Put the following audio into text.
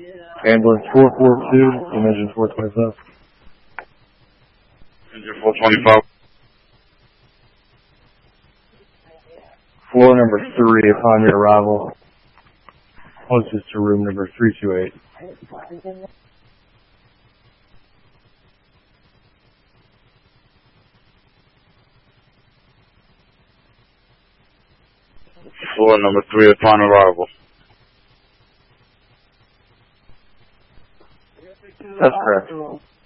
Ambulance 442, Engine 425. Engine 425. Floor number 3 upon your arrival. Closest to room number 328. Floor number 3 upon arrival. That's correct.